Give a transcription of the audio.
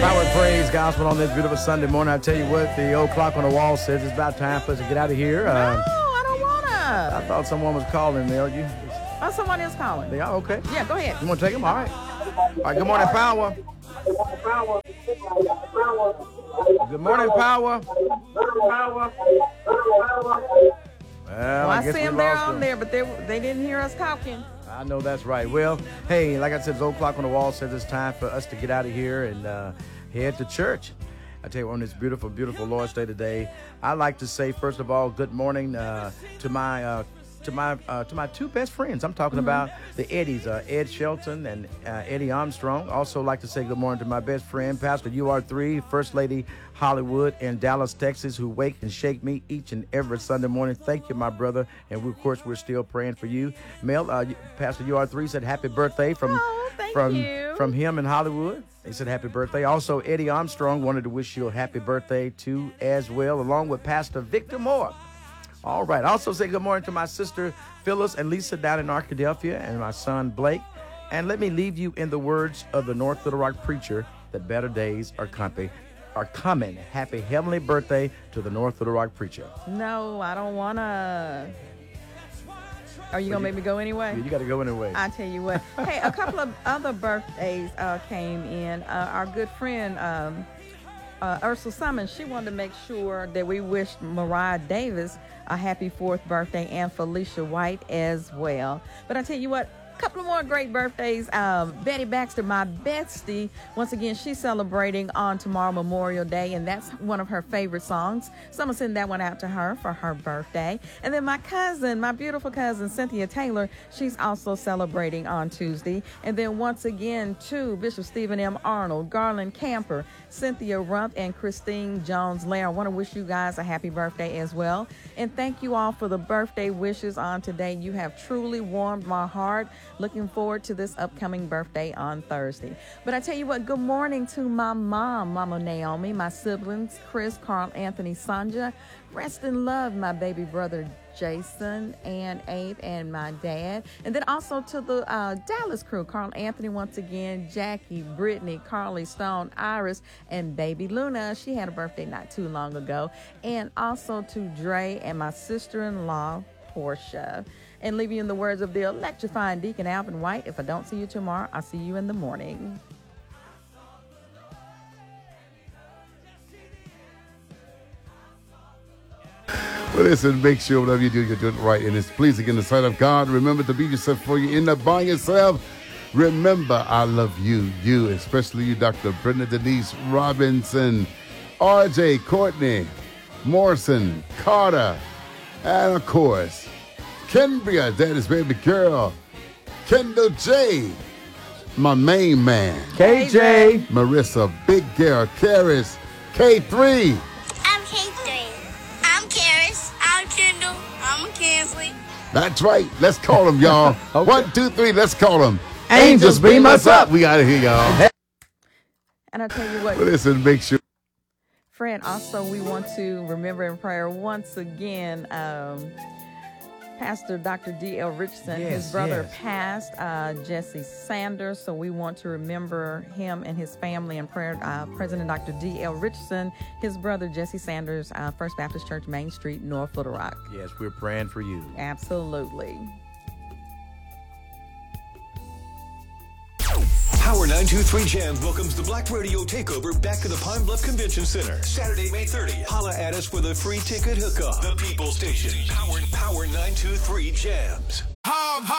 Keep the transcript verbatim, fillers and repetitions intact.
Power and praise gospel on this beautiful Sunday morning. I tell you what, the old clock on the wall says it's about time for us to get out of here. No, Uh, I don't want to. I thought someone was calling me. You? Oh, someone is calling. They are? Okay. Yeah, go ahead. You want to take them? All right. All right, good morning, Power. Good morning, Power. Well, Well, I, I guess see we them there lost on them. there, but they they didn't hear us talking. I know that's right. Well, hey, like I said, the old clock on the wall says it's time for us to get out of here and uh, head to church. I tell you, on this beautiful, beautiful Lord's Day today, I'd like to say, first of all, good morning uh, to my uh, to my uh, to my two best friends. I'm talking mm-hmm. about the Eddies, uh, Ed Shelton and uh, Eddie Armstrong. Also like to say good morning to my best friend, Pastor U R three, First Lady Hollywood in Dallas, Texas, who wake and shake me each and every Sunday morning. Thank you, my brother. And we, of course, we're still praying for you. Mel, uh, Pastor U R three said happy birthday from Oh, thank from you. from him in Hollywood. They said happy birthday. Also, Eddie Armstrong wanted to wish you a happy birthday too as well, along with Pastor Victor Moore. All right. Also say good morning to my sister Phyllis and Lisa down in Arkadelphia and my son Blake. And let me leave you in the words of the North Little Rock preacher that better days are coming. Are coming. Happy heavenly birthday to the North Little Rock preacher. No, I don't want to. Are you going to make me go anyway? Yeah, you got to go anyway. I tell you what. Hey, a couple of other birthdays uh, came in. Uh, our good friend, um, uh, Ursula Summons, she wanted to make sure that we wished Mariah Davis a happy fourth birthday and Felicia White as well. But I tell you what, couple of more great birthdays. Um, Betty Baxter, my bestie, once again, she's celebrating on tomorrow, Memorial Day, and that's one of her favorite songs. So I'm going to send that one out to her for her birthday. And then my cousin, my beautiful cousin, Cynthia Taylor, she's also celebrating on Tuesday. And then once again, to Bishop Stephen M. Arnold, Garland Camper, Cynthia Rumpf, and Christine Jones-Lair. I want to wish you guys a happy birthday as well. And thank you all for the birthday wishes on today. You have truly warmed my heart. Looking forward to this upcoming birthday on Thursday. But I tell you what, good morning to my mom, Mama Naomi, my siblings, Chris, Carl, Anthony, Sonja. Rest in love, my baby brother, Jason, and Abe, and my dad. And then also to the uh, Dallas crew, Carl Anthony once again, Jackie, Brittany, Carly, Stone, Iris, and baby Luna. She had a birthday not too long ago. And also to Dre and my sister-in-law, Portia. And leave you in the words of the electrifying Deacon Alvin White, if I don't see you tomorrow, I'll see you in the morning. Well, listen, make sure whatever you do, you're doing it right and it's pleasing in the sight of God. Remember to be yourself before you end up by yourself. Remember, I love you, you, especially you, Doctor Brenda Denise Robinson, R J Courtney, Morrison, Carter, and of course, Kendria, Daddy's baby girl, Kendall J, my main man, K J, Marissa, Big Girl, Karis, K three. I'm K three. I'm Karis. I'm Kendall. I'm Kinsley. That's right. Let's call them, y'all. Okay. One, two, three. Let's call them. Angels beam us up. We out of here, y'all. And I tell you what, Well, listen, make sure. Fred, also we want to remember in prayer once again, um, Pastor Doctor D L Richardson, Yes, his brother yes. passed, uh, Jesse Sanders, so we want to remember him and his family in prayer. Uh, President Doctor D L Richardson, his brother Jesse Sanders, uh, First Baptist Church, Main Street, North Little Rock. Yes, we're praying for you. Absolutely. Power nine two three Jams welcomes the Black Radio Takeover back to the Pine Bluff Convention Center. Saturday, May thirtieth. Holla at us for the free ticket hookup. The People Station. Power, Power nine two three Jams.